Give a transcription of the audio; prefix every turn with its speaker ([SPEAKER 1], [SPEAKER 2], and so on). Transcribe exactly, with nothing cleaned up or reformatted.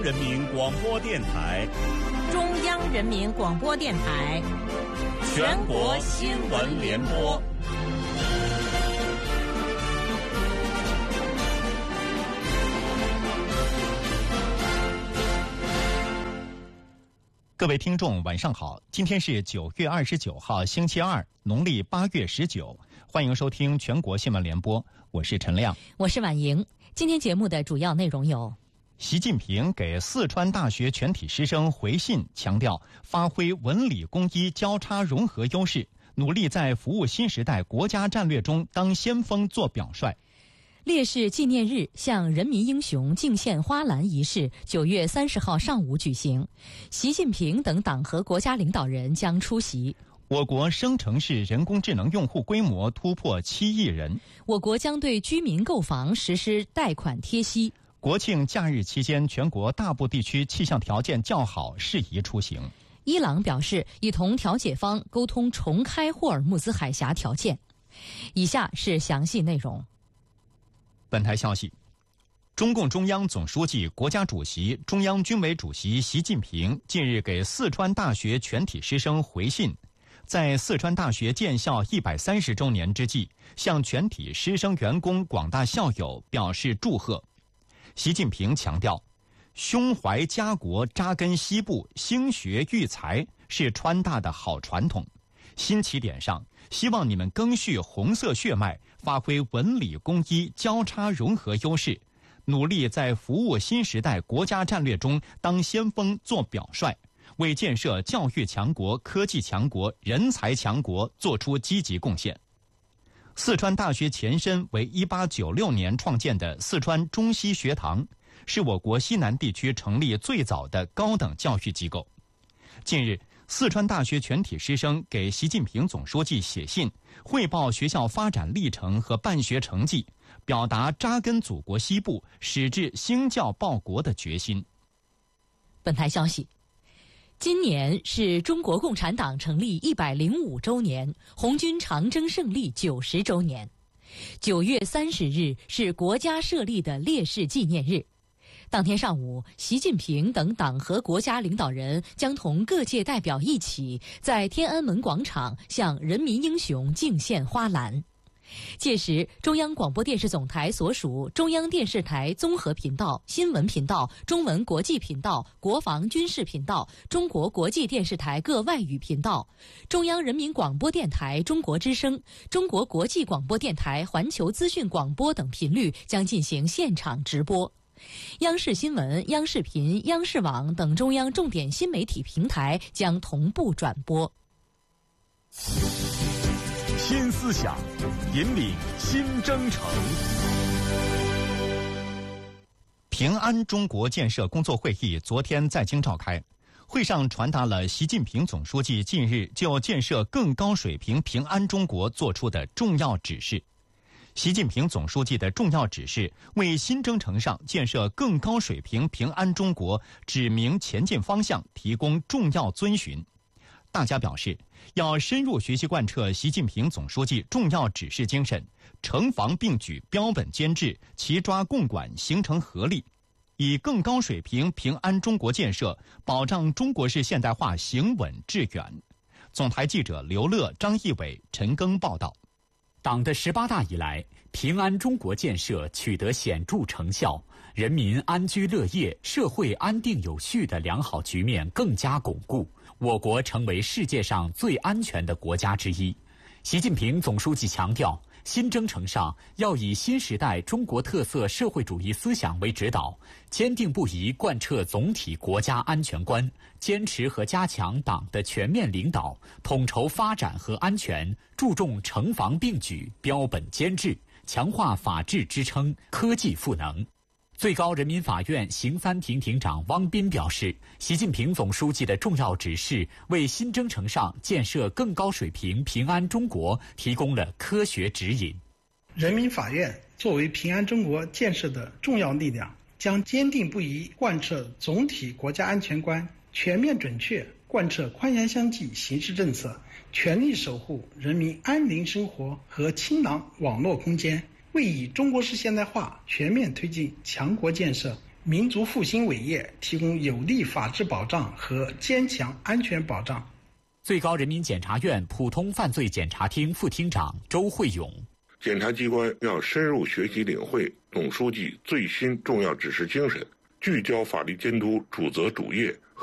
[SPEAKER 1] 人民广播电台、
[SPEAKER 2] 中央人民广播电台、
[SPEAKER 1] 全国新闻联播。
[SPEAKER 3] 各位听众，晚上好！今天是九月二十九号，星期二，农历八月十九。欢迎收听全国新闻联播，我是陈亮，
[SPEAKER 2] 我是婉莹。今天节目的主要内容有：
[SPEAKER 3] 习近平给四川大学全体师生回信，强调发挥文理工医交叉融合优势，努力在服务新时代国家战略中当先锋做表率。
[SPEAKER 2] 烈士纪念日向人民英雄敬献花篮仪式九月三十号上午举行，习近平等党和国家领导人将出席。
[SPEAKER 3] 我国生成式人工智能用户规模突破七亿人。
[SPEAKER 2] 我国将对居民购房实施贷款贴息。
[SPEAKER 3] 国庆假日期间，全国大部地区气象条件较好，适宜出行。
[SPEAKER 2] 伊朗表示已同调解方沟通重开霍尔木兹海峡条件。以下是详细内容。
[SPEAKER 3] 本台消息，中共中央总书记、国家主席、中央军委主席习近平近日给四川大学全体师生回信，在四川大学建校一百三十周年之际，向全体师生员工、广大校友表示祝贺。习近平强调，胸怀家国、扎根西部、兴学育才是川大的好传统。新起点上，希望你们赓续红色血脉，发挥文理工医交叉融合优势，努力在服务新时代国家战略中当先锋做表率，为建设教育强国、科技强国、人才强国做出积极贡献。四川大学前身为一八九六年创建的四川中西学堂，是我国西南地区成立最早的高等教育机构。近日，四川大学全体师生给习近平总书记写信，汇报学校发展历程和办学成绩，表达扎根祖国西部、矢志兴教报国的决心。
[SPEAKER 2] 本台消息，今年是中国共产党成立一百零五周年，红军长征胜利九十周年。九月三十日是国家设立的烈士纪念日。当天上午，习近平等党和国家领导人将同各界代表一起在天安门广场向人民英雄敬献花篮。届时，中央广播电视总台所属中央电视台综合频道、新闻频道、中文国际频道、国防军事频道、中国国际电视台各外语频道、中央人民广播电台中国之声、中国国际广播电台环球资讯广播等频率将进行现场直播。央视新闻、央视频、央视网等中央重点新媒体平台将同步转播。
[SPEAKER 1] 新思想，引领新征程。
[SPEAKER 3] 平安中国建设工作会议昨天在京召开，会上传达了习近平总书记近日就建设更高水平平安中国作出的重要指示。习近平总书记的重要指示为新征程上建设更高水平平安中国指明前进方向，提供重要遵循。大家表示，要深入学习贯彻习近平总书记重要指示精神，城防并举、标本兼治、齐抓共管形成合力，以更高水平平安中国建设保障中国式现代化行稳致远。总台记者刘乐、张义伟、陈庚报道。
[SPEAKER 4] 党的十八大以来，平安中国建设取得显著成效，人民安居乐业、社会安定有序的良好局面更加巩固，我国成为世界上最安全的国家之一。习近平总书记强调，新征程上要以新时代中国特色社会主义思想为指导，坚定不移贯彻总体国家安全观，坚持和加强党的全面领导，统筹发展和安全，注重城防并举、标本兼治，强化法治支撑、科技赋能。最高人民法院刑三庭庭长汪斌表示，习近平总书记的重要指示为新征程上建设更高水平平安中国提供了科学指引。
[SPEAKER 5] 人民法院作为平安中国建设的重要力量，将坚定不移贯彻总体国家安全观，全面准确贯彻宽严相济形势政策，全力守护人民安宁生活和清朗网络空间，为以中国式现代化全面推进强国建设民族复兴伟业提供有力法治保障和坚强安全保障。
[SPEAKER 4] 最高人民检察院普通犯罪检察厅副厅长周慧勇：
[SPEAKER 6] 检察机关要深入学习领会总书记最新重要指示精神，聚焦法律监督主责主业